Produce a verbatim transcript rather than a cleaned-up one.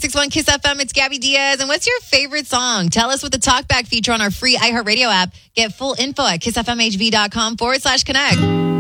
six one Kiss F M. It's Gabby Diaz. And what's your favorite song? Tell us with the talkback feature on our free iHeartRadio app. Get full info at kissfmhv.com forward slash connect.